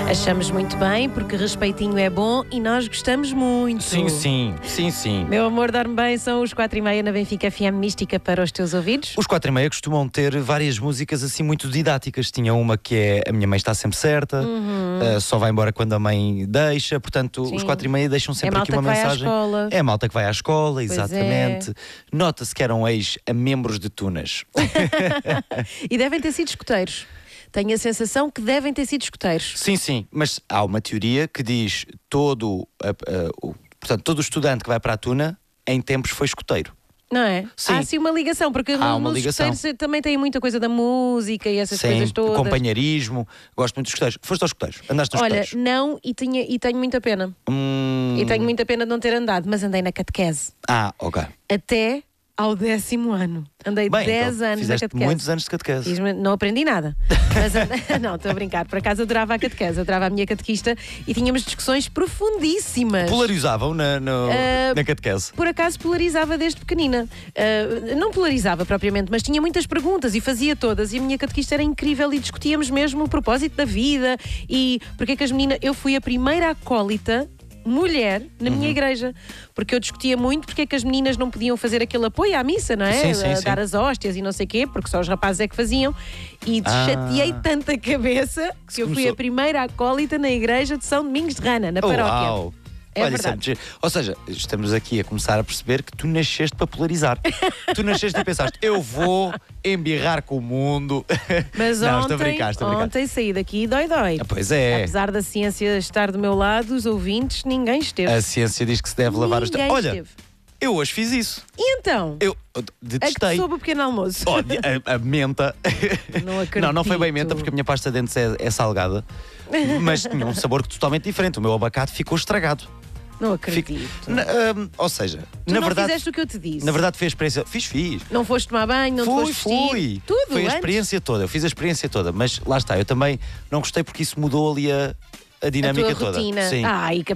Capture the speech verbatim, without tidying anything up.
Achamos muito bem, porque respeitinho é bom e nós gostamos muito. Sim, sim, sim, sim. Meu amor, dorme bem, são os quatro e meia na Benfica F M Mística para os teus ouvidos. Os quatro e meia costumam ter várias músicas assim muito didáticas. Tinha uma que é A Minha Mãe Está Sempre Certa, Uhum. uh, Só Vai Embora Quando a Mãe Deixa. Portanto, Sim. os quatro e meia deixam sempre É aqui malta uma que vai à mensagem. escola. É a malta que vai à escola, Pois exatamente. é. Nota-se que eram ex a membros de Tunas. E devem ter sido escuteiros. Tenho a sensação que devem ter sido escuteiros. Sim, sim, mas há uma teoria que diz todo, uh, uh, o, portanto, todo estudante que vai para a Tuna em tempos foi escoteiro. Não é? Sim. Há sim uma ligação, porque Há uma nos ligação. escuteiros também tem muita coisa da música e essas Sim, coisas todas. companheirismo. Gosto muito dos escuteiros. Foste aos escuteiros? Andaste nos Olha, escuteiros? não, e, tinha, e tenho muita pena. Hum... E tenho muita pena de não ter andado, mas andei na catequese. Ah, ok. Até ao décimo ano. Andei Bem, dez então, anos na fizeste catequese. muitos anos de catequese. Fiz-me- Não aprendi nada. Mas andei- não, estou a brincar. Por acaso adorava a catequese, adorava a minha catequista e tínhamos discussões profundíssimas. Polarizavam na, no- Ah, na catequese. Por acaso polarizava desde pequenina. Ah, não polarizava propriamente, mas tinha muitas perguntas e fazia todas. E a minha catequista era incrível e discutíamos mesmo o propósito da vida e porque é que as meninas. Eu fui a primeira acólita mulher na Uhum. minha igreja, porque eu discutia muito porque é que as meninas não podiam fazer aquele apoio à missa, não é? Sim, sim, A sim. dar as hóstias e não sei o quê, porque só os rapazes é que faziam. E Ah. chateei tanta cabeça que eu fui Começou- a primeira acólita na igreja de São Domingos de Rana, na Oh, paróquia. uau. É Olha, isso verdade. muito giro. Ou seja, estamos aqui a começar a perceber que tu nasceste para polarizar. Tu nasceste e pensaste, eu vou embirrar com o mundo. Mas Não, ontem, estou a brincar, estou a brincar. ontem saí daqui dói-dói. Ah, pois é. Apesar da ciência estar do meu lado, os ouvintes, ninguém esteve. A ciência diz que se deve lavar os... Ninguém Olha, esteve. eu hoje fiz isso. E então? Eu A que te detestei. soube o pequeno almoço? Olha, a, a menta. Não acredito. Não, não foi bem menta porque a minha pasta de dentes é, é salgada. Mas tinha um sabor totalmente diferente. O meu abacate ficou estragado. Não Fico- acredito. Na- hum, ou seja, Tu na não verdade. fizeste o que eu te disse. Na verdade, foi a experiência. Fiz, fiz. Não foste tomar banho, não fui, te foste vestir. fui. Tudo, Foi a antes. experiência toda. Eu fiz a experiência toda. Mas lá está, eu também não gostei porque isso mudou ali a, a A dinâmica tua toda. rotina. Sim. Ai, que